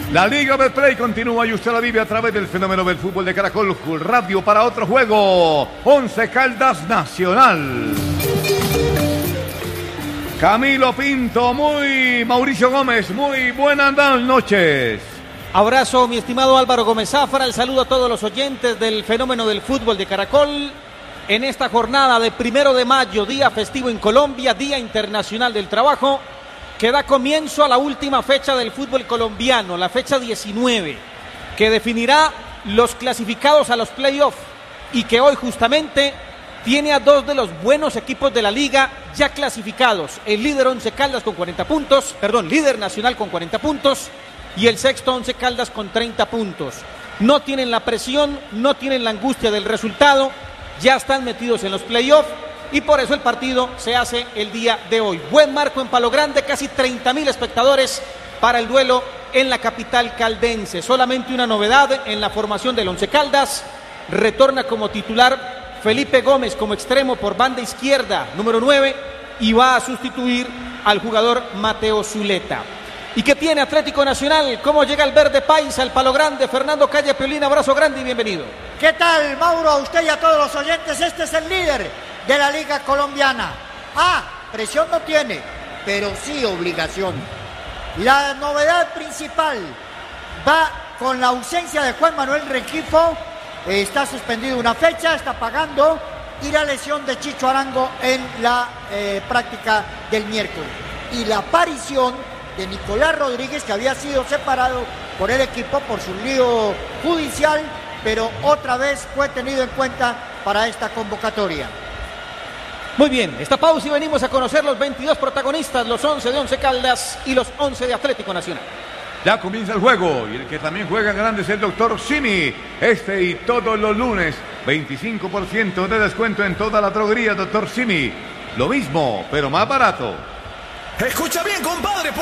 La Liga Betplay continúa y usted la vive a través del fenómeno del fútbol de Caracol Radio para otro juego. Once Caldas Nacional. Camilo Pinto, Mauricio Gómez, muy buenas noches. Abrazo, mi estimado Álvaro Gómez Zafra, el saludo a todos los oyentes del fenómeno del fútbol de Caracol. En esta jornada de 1 de mayo, día festivo en Colombia, Día Internacional del Trabajo, que da comienzo a la última fecha del fútbol colombiano, la fecha 19, que definirá los clasificados a los playoffs y que hoy justamente tiene a dos de los buenos equipos de la liga ya clasificados. El líder Once Caldas con 40 puntos, líder Nacional con 40 puntos y el sexto Once Caldas con 30 puntos. No tienen la presión, no tienen la angustia del resultado, ya están metidos en los playoffs. Y por eso el partido se hace el día de hoy. Buen marco en Palo Grande, casi 30.000 espectadores para el duelo en la capital caldense. Solamente una novedad en la formación del Once Caldas. Retorna como titular Felipe Gómez como extremo por banda izquierda, número 9, y va a sustituir al jugador Mateo Zuleta. ¿Y qué tiene Atlético Nacional? ¿Cómo llega el verde paisa, el Palo Grande? Fernando Calle Piolín, abrazo grande y bienvenido. ¿Qué tal, Mauro? A usted y a todos los oyentes, este es el líder de la Liga Colombiana. Presión no tiene, pero sí obligación. La novedad principal va con la ausencia de Juan Manuel Rengifo, está suspendido una fecha, está pagando, y la lesión de Chicho Arango en la práctica del miércoles. Y la aparición de Nicolás Rodríguez, que había sido separado por el equipo por su lío judicial, pero otra vez fue tenido en cuenta para esta convocatoria. Muy bien, esta pausa y venimos a conocer los 22 protagonistas, los 11 de Once Caldas y los 11 de Atlético Nacional. Ya comienza el juego y el que también juega grande es el doctor Simi. Este y todos los lunes, 25% de descuento en toda la droguería, doctor Simi. Lo mismo, pero más barato. Escucha bien, compadre.